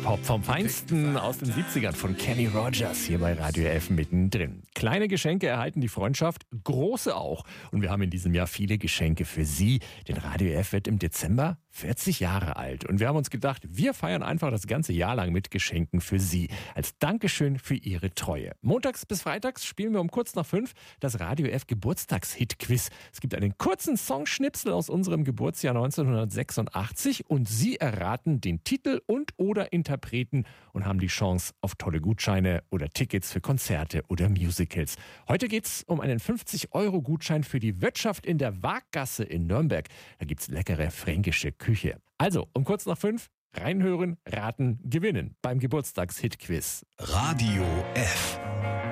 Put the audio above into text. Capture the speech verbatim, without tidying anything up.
Pop vom Feinsten aus den siebzigern von Kenny Rogers hier bei Radio F mittendrin. Kleine Geschenke erhalten die Freundschaft, große auch. Und wir haben in diesem Jahr viele Geschenke für Sie. Denn Radio F wird im Dezember vierzig Jahre alt. Und wir haben uns gedacht, wir feiern einfach das ganze Jahr lang mit Geschenken für Sie. Als Dankeschön für Ihre Treue. Montags bis freitags spielen wir um kurz nach fünf das Radio F Geburtstagshit-Quiz. Es gibt einen kurzen Songschnipsel aus unserem Geburtsjahr neunzehnhundertsechsundachtzig und Sie erraten den Titel und oder Interpreten und haben die Chance auf tolle Gutscheine oder Tickets für Konzerte oder Musicals. Heute geht's um einen fünfzig Euro Gutschein für die Wirtschaft in der Waaggasse in Nürnberg. Da gibt's leckere fränkische Küche. Also, um kurz nach fünf, reinhören, raten, gewinnen beim Geburtstagshit-Quiz. Radio F.